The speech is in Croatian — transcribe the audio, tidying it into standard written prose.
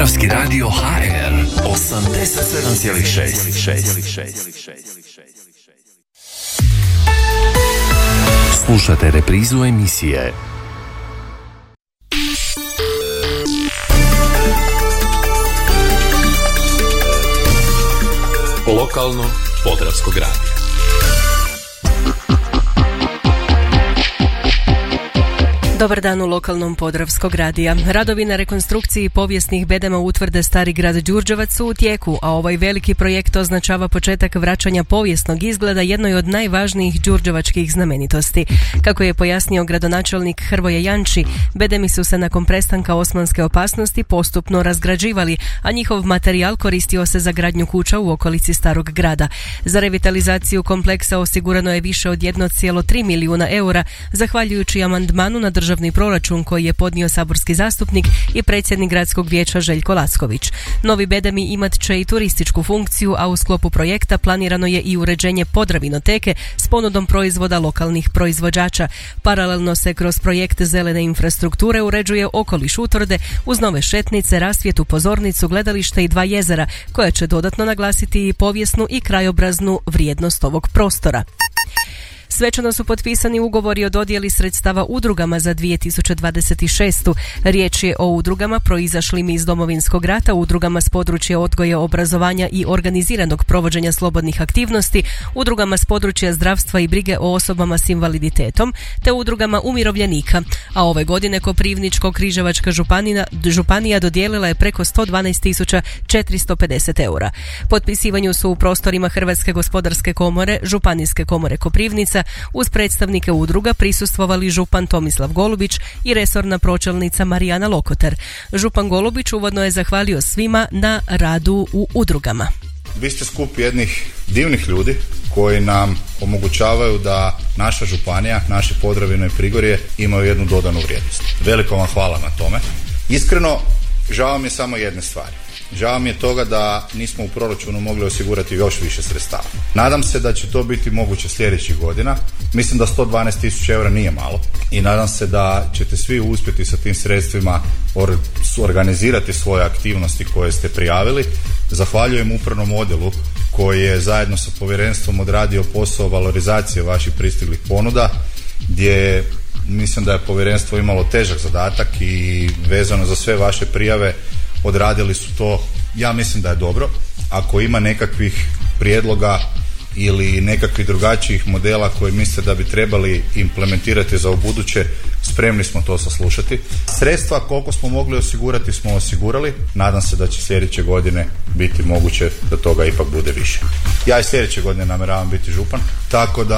Podravski radio HR 87,6. Slušate reprizu emisije Lokalno Podravskog radija. Dobar dan u lokalnom Podravskog radija. Radovi na rekonstrukciji povijesnih bedema utvrde Stari grad Đurđevac su u tijeku, a ovaj veliki projekt označava početak vraćanja povijesnog izgleda jednoj od najvažnijih đurđevačkih znamenitosti. Kako je pojasnio gradonačelnik Hrvoje Janči, bedemi su se nakon prestanka osmanske opasnosti postupno razgrađivali, a njihov materijal koristio se za gradnju kuća u okolici Starog grada. Za revitalizaciju kompleksa osigurano je više od 1,3 milijuna eura, zahvaljujući amandmanu na državni proračun koji je podnio saborski zastupnik i predsjednik gradskog vijeća Željko Lacković. Novi bedemi imat će i turističku funkciju, a u sklopu projekta planirano je i uređenje Podravinoteke s ponudom proizvoda lokalnih proizvođača. Paralelno se kroz projekt zelene infrastrukture uređuje okoliš utvrde uz nove šetnice, rasvjetu, pozornicu, gledalište i 2 jezera, koja će dodatno naglasiti i povijesnu i krajobraznu vrijednost ovog prostora. Svečano su potpisani ugovori o dodjeli sredstava udrugama za 2026. Riječ je o udrugama proizašlim iz Domovinskog rata, udrugama s područja odgoja, obrazovanja i organiziranog provođenja slobodnih aktivnosti, udrugama s područja zdravstva i brige o osobama s invaliditetom, te udrugama umirovljenika. A ove godine Koprivničko-križevačka županija dodijelila je preko 112.450 eura. Potpisivanju su u prostorima Hrvatske gospodarske komore, Županijske komore Koprivnica, uz predstavnike udruga prisustvovali župan Tomislav Golubić i resorna pročelnica Marijana Lokotar. Župan Golubić uvodno je zahvalio svima na radu u udrugama. Vi ste skup jednih divnih ljudi koji nam omogućavaju da naša županija, naše Podravine i Prigorje imaju jednu dodanu vrijednost. Veliko vam hvala na tome. Iskreno, žao mi je samo jedne stvari. Žao mi je toga da nismo u proračunu mogli osigurati još više sredstava. Nadam se da će to biti moguće sljedećih godina. Mislim da 112.000 eura nije malo i nadam se da ćete svi uspjeti sa tim sredstvima organizirati svoje aktivnosti koje ste prijavili. Zahvaljujem upravnom odjelu koji je zajedno sa povjerenstvom odradio posao valorizacije vaših pristiglih ponuda, gdje mislim da je povjerenstvo imalo težak zadatak i vezano za sve vaše prijave odradili su to, ja mislim da je dobro. Ako ima nekakvih prijedloga ili nekakvih drugačijih modela koje mislite da bi trebali implementirati za ubuduće, spremni smo to saslušati. Sredstva koliko smo mogli osigurati smo osigurali. Nadam se da će sljedeće godine biti moguće da toga ipak bude više. Ja i sljedeće godine namjeravam biti župan, tako da